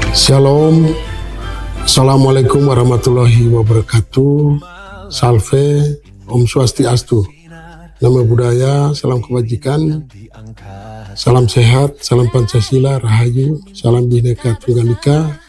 Shalom, Assalamualaikum warahmatullahi wabarakatuh. Salve, Om Swastiastu. Nama budaya, salam kebajikan, salam sehat, salam Pancasila, Rahayu, salam Bhinneka Tunggal Ika,